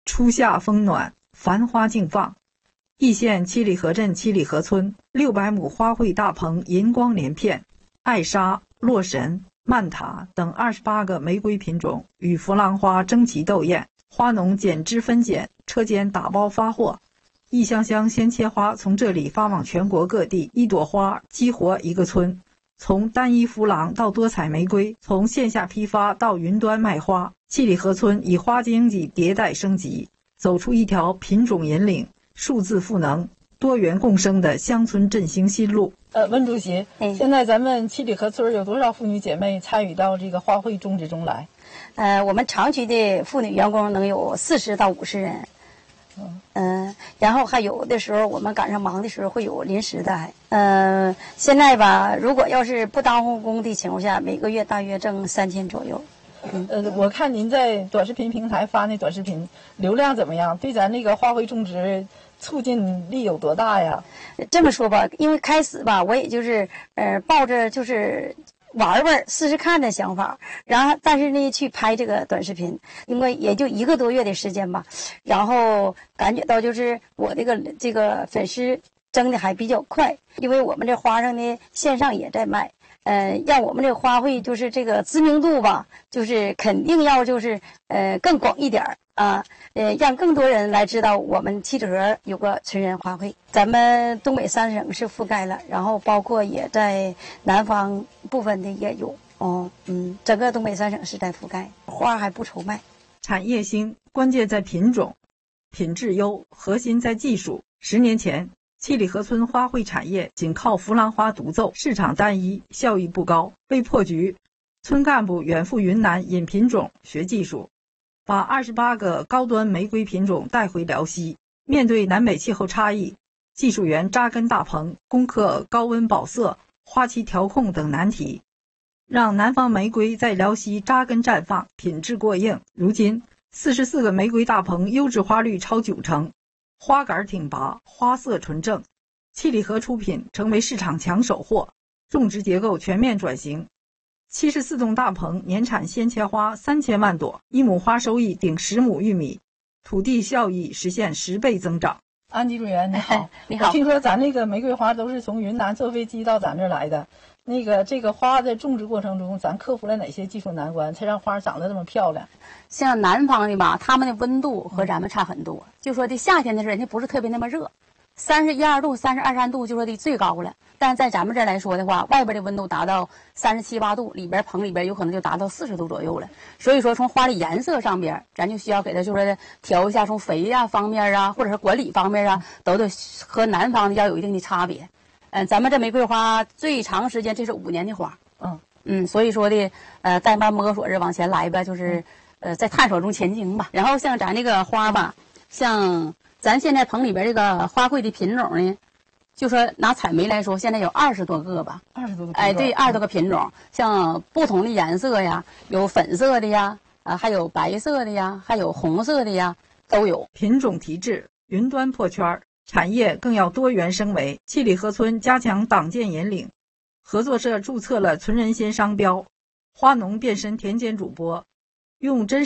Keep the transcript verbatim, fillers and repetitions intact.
初夏风暖，繁花竞放。易县七里河镇七里河村六百亩花卉大棚银光连片，艾莎、洛神、曼塔等二十八个玫瑰品种与佛郎花争奇斗艳，花农剪枝分拣，车间打包发货。一箱箱鲜切花从这里发往全国各地，一朵花激活一个村。从单一弗朗到多彩玫瑰，从线下批发到云端卖花，七里河村以花经济迭代升级，走出一条品种引领、数字赋能、多元共生的乡村振兴新路。 呃，温主席，嗯、现在咱们七里河村有多少妇女姐妹参与到这个花卉种植中来？ 呃，我们厂区的妇女员工能有四十到五十人。嗯、呃，然后还有的时候我们赶上忙的时候会有临时的。呃，现在吧，如果要是不当护工的情况下，每个月大约挣三千左右。 嗯、呃，我看您在短视频平台发那短视频流量怎么样？对咱那个花卉种植促进力有多大呀？ 这么说吧，因为开始吧，我也就是呃抱着就是玩玩试试看的想法，然后但是呢去拍这个短视频，因为也就一个多月的时间吧，然后感觉到就是我这个这个粉丝增的还比较快，因为我们这花上呢线上也在卖。呃，让我们这个花卉就是这个知名度吧，就是肯定要就是呃更广一点啊，呃，让更多人来知道我们七里河有个纯人花卉。咱们东北三省是覆盖了，然后包括也在南方部分的也有，哦，嗯，整个东北三省是在覆盖，花还不愁卖。 产业兴，关键在品种，品质优，核心在技术。十年前，七里河村花卉产业仅靠弗郎花独奏，市场单一，效益不高。为破局，村干部远赴云南引品种、学技术，把二十八个高端玫瑰品种带回辽西。面对南北气候差异，技术员扎根大棚，攻克高温保色、花期调控等难题，让南方玫瑰在辽西扎根绽放，品质过硬。如今，四十四个玫瑰大棚优质花率超九成。花杆挺拔，花色纯正，七里河出品成为市场抢手货。种植结构全面转型，七十四栋大棚年产鲜切花三千万朵，一亩花收益顶十亩玉米，土地效益实现十倍增长。 安技术员你好， 你好。 我听说咱那个玫瑰花都是从云南坐飞机到咱这儿来的，那个这个花在种植过程中，咱克服了哪些技术难关，才让花长得这么漂亮？ 像南方的吧，他们的温度和咱们差很多。嗯、就说的夏天的时候，人家不是特别那么热，三十一二度、三十二三度就说的最高了。但是在咱们这儿来说的话，外边的温度达到三十七八度，里边棚里边有可能就达到四十度左右了。所以说，从花的颜色上边，咱就需要给它就是说调一下，从肥呀、啊、方面啊，或者是管理方面啊，都得和南方的要有一定的差别。嗯、呃，咱们这玫瑰花最长时间这是五年的花。嗯嗯，所以说的呃，慢慢摸索着往前来吧，就是。呃，在探索中前进吧。然后像咱这个花吧，像咱现在棚里边这个花卉的品种呢，就说拿采梅来说，现在有二十多个吧。 二十多个。 哎，对，二十多个品种，像不同的颜色呀，有粉色的呀，啊，还有白色的呀，还有红色的呀，都有。 品种提质，云端破圈，产业更要多元升维。七里河村加强党建引领，合作社注册了存人鲜商标，花农变身田间主播。用真实